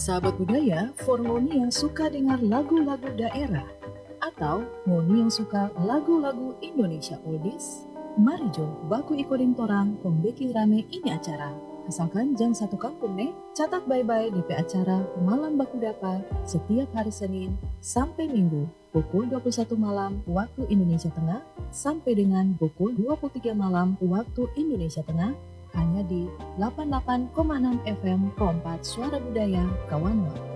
Sahabat budaya, for Ngoni yang suka dengar lagu-lagu daerah atau Ngoni yang suka lagu-lagu Indonesia oldies, mari jom baku ikutin torang pembeki rame ini acara. Asalkan jam satu kampung catat bye-bye DP acara Malam Baku Dapa setiap hari Senin sampai Minggu pukul 21 malam waktu Indonesia Tengah sampai dengan pukul 23 malam waktu Indonesia Tengah hanya di 88,6 FM Kompas Suara Budaya Kawanwa.